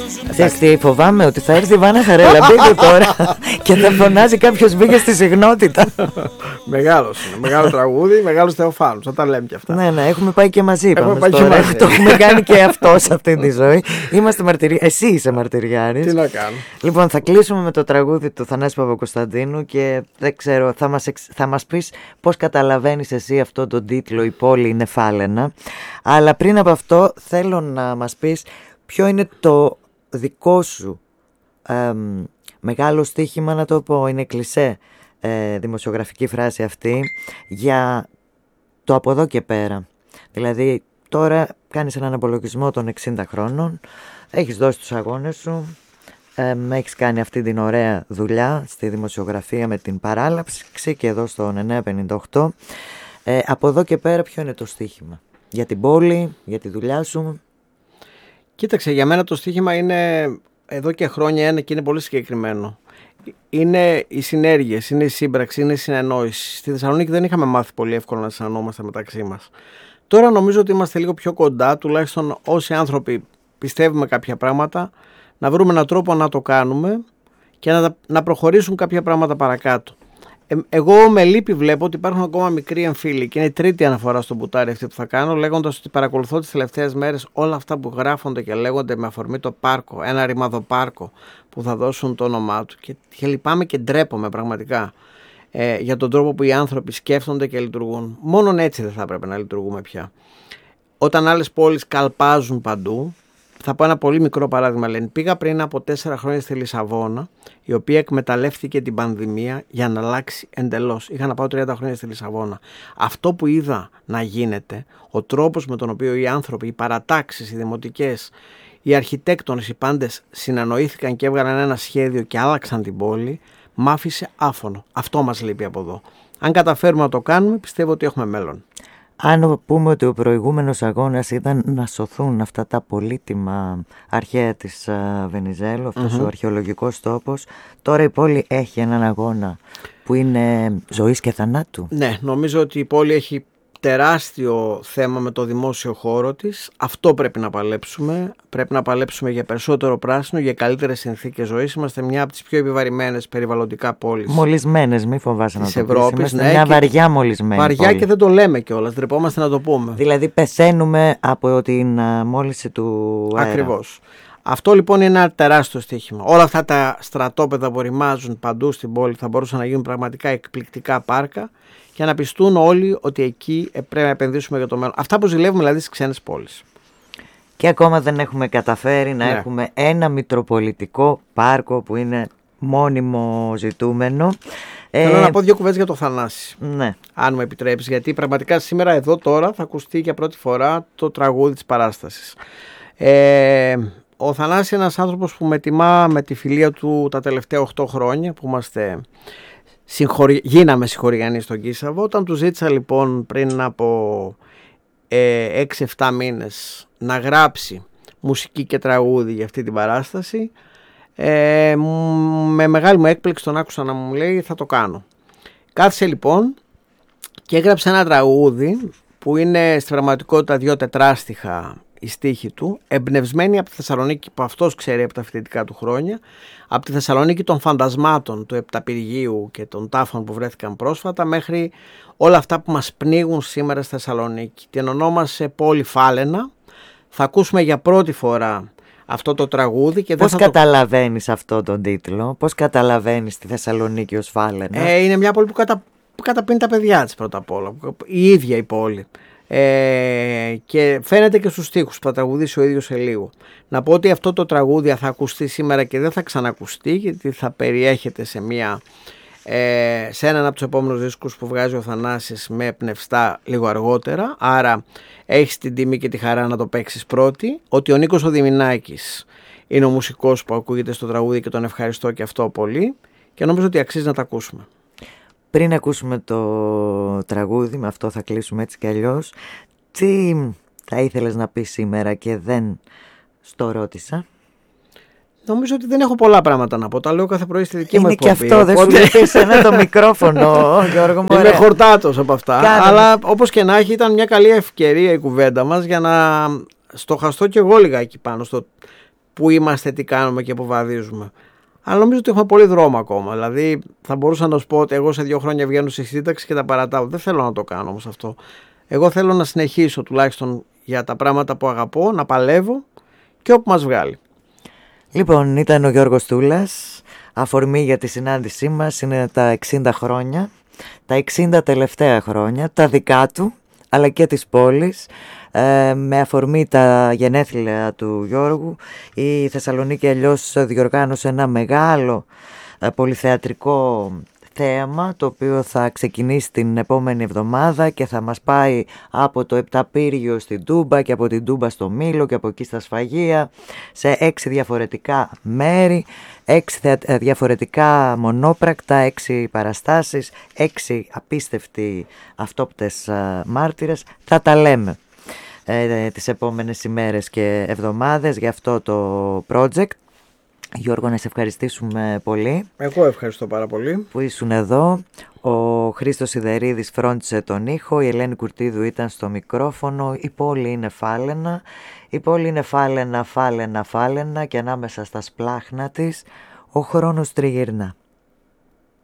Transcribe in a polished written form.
Ξέρεις τι, φοβάμαι ότι θα έρθει η Βάνα Χαρελαμπίδου τώρα και θα φωνάζει κάποιος μπήκε στη συγνότητα. Μεγάλος είναι, μεγάλο τραγούδι, μεγάλος Θεοφάνους, θα τα λέμε και αυτά. Ναι, έχουμε πάει και μαζί. Το έχουμε κάνει και αυτό σε αυτή τη ζωή. Είμαστε μαρτυριάρες. Εσύ είσαι μαρτυριάρης. Τι να κάνω. Λοιπόν, θα κλείσουμε με το τραγούδι του Θανάση Παπακοσταντίνου και δεν ξέρω, θα μας πεις πώς καταλαβαίνεις εσύ αυτό τον τίτλο «Η πόλη είναι φάλαινα». Αλλά πριν από αυτό θέλω να μας πεις ποιο είναι το δικό σου μεγάλο στοίχημα, να το πω, είναι κλισέ δημοσιογραφική φράση αυτή, για το από εδώ και πέρα. Δηλαδή τώρα κάνεις έναν απολογισμό των 60 χρόνων, έχεις δώσει τους αγώνες σου, έχεις κάνει αυτή την ωραία δουλειά στη δημοσιογραφία με την παράλαψη και εδώ στο 958. Από εδώ και πέρα ποιο είναι το στοίχημα για την πόλη, για τη δουλειά σου? Κοίταξε, για μένα το στοίχημα είναι εδώ και χρόνια ένα και είναι πολύ συγκεκριμένο. Είναι οι συνέργειες, είναι η σύμπραξη, είναι η συνεννόηση. Στη Θεσσαλονίκη δεν είχαμε μάθει πολύ εύκολα να συνεννόμαστε μεταξύ μας. Τώρα νομίζω ότι είμαστε λίγο πιο κοντά, τουλάχιστον όσοι άνθρωποι πιστεύουμε κάποια πράγματα, να βρούμε έναν τρόπο να το κάνουμε και να προχωρήσουν κάποια πράγματα παρακάτω. Εγώ με λύπη βλέπω ότι υπάρχουν ακόμα μικροί εμφύλοι και είναι η τρίτη αναφορά στο μπουτάρι αυτή που θα κάνω, λέγοντας ότι παρακολουθώ τις τελευταίες μέρες όλα αυτά που γράφονται και λέγονται με αφορμή το πάρκο, ένα ρημαδοπάρκο που θα δώσουν το όνομά του, και λυπάμαι και ντρέπομαι πραγματικά για τον τρόπο που οι άνθρωποι σκέφτονται και λειτουργούν. Μόνον έτσι δεν θα έπρεπε να λειτουργούμε πια. Όταν άλλες πόλεις καλπάζουν παντού, θα πω ένα πολύ μικρό παράδειγμα. Λένε, πήγα πριν από 4 χρόνια στη Λισαβόνα, η οποία εκμεταλλεύτηκε την πανδημία για να αλλάξει εντελώς. Είχα να πάω 30 χρόνια στη Λισαβόνα. Αυτό που είδα να γίνεται, ο τρόπος με τον οποίο οι άνθρωποι, οι παρατάξεις, οι δημοτικές, οι αρχιτέκτονες, οι πάντες συνανοήθηκαν και έβγαλαν ένα σχέδιο και άλλαξαν την πόλη, μ' άφησε άφωνο. Αυτό μας λείπει από εδώ. Αν καταφέρουμε να το κάνουμε, πιστεύω ότι έχουμε μέλλον. Αν πούμε ότι ο προηγούμενος αγώνας ήταν να σωθούν αυτά τα πολύτιμα αρχαία της Βενιζέλου, αυτός ο αρχαιολογικός τόπος, τώρα η πόλη έχει έναν αγώνα που είναι ζωής και θανάτου. Ναι, νομίζω ότι η πόλη έχει τεράστιο θέμα με το δημόσιο χώρο της. Αυτό πρέπει να παλέψουμε. Πρέπει να παλέψουμε για περισσότερο πράσινο, για καλύτερες συνθήκες ζωής. Είμαστε μια από τις πιο επιβαρημένες περιβαλλοντικά πόλεις. Μολυσμένες, μη φοβάσαι να το Ευρώπης, πεις. Είμαστε ναι, μια βαριά μολυσμένη βαριά πόλη. Και δεν το λέμε κιόλας, ντρεπόμαστε να το πούμε. Δηλαδή πεθαίνουμε από την μόλυνση του αέρα. Ακριβώς. Αυτό λοιπόν είναι ένα τεράστιο στοίχημα. Όλα αυτά τα στρατόπεδα που ρημάζουν παντού στην πόλη θα μπορούσαν να γίνουν πραγματικά εκπληκτικά πάρκα και να πιστούν όλοι ότι εκεί πρέπει να επενδύσουμε για το μέλλον. Αυτά που ζηλεύουμε δηλαδή στις ξένες πόλεις. Και ακόμα δεν έχουμε καταφέρει να έχουμε ένα μητροπολιτικό πάρκο που είναι μόνιμο ζητούμενο. Θέλω να πω 2 κουβέντες για το Θανάση. Ναι. Αν μου επιτρέπεις, γιατί πραγματικά σήμερα εδώ τώρα θα ακουστεί για πρώτη φορά το τραγούδι της παράστασης. Ο Θανάσης είναι ένας άνθρωπος που με τιμά με τη φιλία του τα τελευταία 8 χρόνια που γίναμε συγχωριανοί στον Κίσαβο. Όταν του ζήτησα λοιπόν πριν από 6-7 μήνες να γράψει μουσική και τραγούδι για αυτή την παράσταση, με μεγάλη μου έκπληξη τον άκουσα να μου λέει θα το κάνω. Κάθισε λοιπόν και έγραψε ένα τραγούδι που είναι στη πραγματικότητα 2 τετράστιχα η στίχη του, εμπνευσμένη από τη Θεσσαλονίκη που αυτός ξέρει από τα φοιτητικά του χρόνια, από τη Θεσσαλονίκη των φαντασμάτων του Επταπηργείου και των τάφων που βρέθηκαν πρόσφατα, μέχρι όλα αυτά που μας πνίγουν σήμερα στη Θεσσαλονίκη. Την ονόμασε πόλη φάλαινα. Θα ακούσουμε για πρώτη φορά αυτό το τραγούδι. Και πώς καταλαβαίνεις αυτό τον τίτλο, πώς καταλαβαίνεις τη Θεσσαλονίκη ως φάλαινα? Είναι μια πόλη που καταπίνει τα παιδιά της πρώτα απ' όλα, η ίδια η πόλη. Και φαίνεται και στους στίχους που θα τραγουδήσει ο ίδιος σε λίγο. Να πω ότι αυτό το τραγούδι θα ακουστεί σήμερα και δεν θα ξανακουστεί, γιατί θα περιέχεται σε έναν από τους επόμενους δίσκους που βγάζει ο Θανάσης με πνευστά λίγο αργότερα. Άρα έχεις την τιμή και τη χαρά να το παίξεις πρώτη. Ότι ο Νίκος ο Δημηνάκης είναι ο μουσικός που ακούγεται στο τραγούδι και τον ευχαριστώ και αυτό πολύ, και νομίζω ότι αξίζει να τα ακούσουμε. Πριν ακούσουμε το τραγούδι, με αυτό θα κλείσουμε έτσι κι αλλιώς, τι θα ήθελες να πεις σήμερα και δεν στο ρώτησα? Νομίζω ότι δεν έχω πολλά πράγματα να πω. Τα λέω κάθε πρωί στη δική μου εκπομπή. Είναι και αυτό, δεν σου λείπεις ένα το μικρόφωνο, Γιώργο μου. Είμαι χορτάτος από αυτά. Αλλά όπως και να έχει, ήταν μια καλή ευκαιρία η κουβέντα μας για να στοχαστώ κι εγώ λιγάκι πάνω στο πού είμαστε, τι κάνουμε και πού βαδίζουμε. Αλλά νομίζω ότι έχουμε πολύ δρόμο ακόμα. Δηλαδή, θα μπορούσα να σου πω ότι εγώ σε 2 χρόνια βγαίνω στη σύνταξη και τα παρατάω. Δεν θέλω να το κάνω όμως αυτό. Εγώ θέλω να συνεχίσω τουλάχιστον για τα πράγματα που αγαπώ, να παλεύω και όπου μας βγάλει. Λοιπόν, ήταν ο Γιώργος Τούλας. Αφορμή για τη συνάντησή μας είναι τα 60 χρόνια, τα 60 τελευταία χρόνια, τα δικά του αλλά και της πόλης. Με αφορμή τα γενέθλια του Γιώργου, η Θεσσαλονίκη αλλιώς διοργάνωσε ένα μεγάλο πολυθεατρικό θέαμα, το οποίο θα ξεκινήσει την επόμενη εβδομάδα και θα μας πάει από το Επταπύργιο στην Τούμπα και από την Τούμπα στο Μήλο και από εκεί στα Σφαγεία, σε 6 διαφορετικά μέρη, 6 διαφορετικά μονόπρακτα, 6 παραστάσεις, 6 απίστευτοι αυτόπτες μάρτυρες. Θα τα λέμε τις επόμενες ημέρες και εβδομάδες για αυτό το project. Γιώργο, να σε ευχαριστήσουμε πολύ. Εγώ ευχαριστώ πάρα πολύ που ήσουν εδώ. Ο Χρήστος Σιδερίδης φρόντισε τον ήχο, η Ελένη Κουρτίδου ήταν στο μικρόφωνο. Η πόλη είναι φάλαινα. Η πόλη είναι φάλαινα, φάλαινα, φάλαινα και ανάμεσα στα σπλάχνα της ο χρόνος τριγυρνά.